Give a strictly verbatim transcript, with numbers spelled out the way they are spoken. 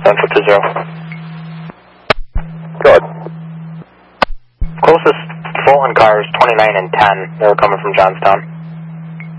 Central two zero. Good. Closest fallen car is twenty-nine and ten. They were coming from Johnstown.